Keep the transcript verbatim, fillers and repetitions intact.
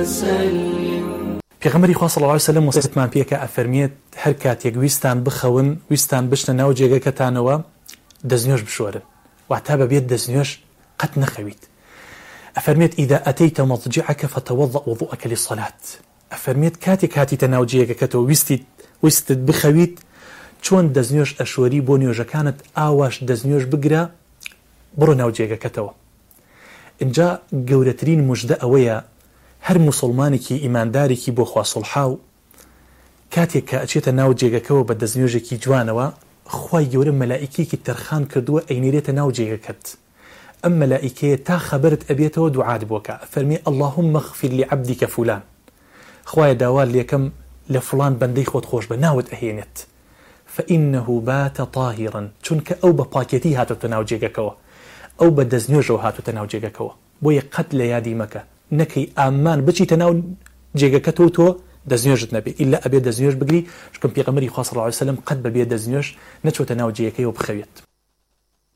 وسلم. پێغەمبەری خوا صلی الله علیه و سلم وصیتمان پێکە ئەفەرمێت هەر کاتێک ویستان بخەون ویستان بشنە ناو جێگەکەتانەوە دەستنوێژ بشۆرن واتە بەبێت دەستنوێژ قەت نەخەویت. ئەفەرمێت ئیدا ئەتەیتە مەضجعەکە فتەوەضە وضوءەکە للصەلات. ئەفەرمێت کاتێک هاتیتە ناو جێگەکەتەوە ویستیت ویستت بخەویت چۆن دەستنوێژ ئەشۆری بۆ نوێژەکانت ئاواش دەستنوێژ بگرە بڕۆ ناو جێگەکەتەوە. اینجا گەورەترین موژدە ئەوەیە هەر موسڵمانێکی ئیماندارێکی بۆ خوا سڵحاو کاتێک کە ئەچێتە ناو جێگەکەەوە بە دەستنوێژێکی جوانەوە خوای گەورە مەلائیکێکی تەرخان کردووە ئەینێرێتە ناو جێگەکەت. ئەم مەلائیکەیە تا خەبەرت ئەبێتەوە دوعات بۆکە فەرمی اللهم اغفر لعبدك فلان، خوایە داوار لێکەم لە فڵان بەندەی خۆت خۆش بە ناوت ئەهێنێت فإنه بات طاهرا، چونکە ئەو بە پاکێتی هاتوتە ناو جێگەکەوە، ئەو بە دەستنوێژەوە هاتوتە ناو جێگەکەوە. بۆیە قەت لە یادی مەکە نەکەی ئامان بچیتە ناو جێگەکەتەوە تۆ دەستنوێژت نەبێ ئیلا ئەبێ دەستنوێژ بگری، چکەم پێغەمبەری خوا صلی الله علیه و سلم قەت بەبێ دەستنوێژ نەچۆتە ناو جێگەکەیەوە بخەوێت.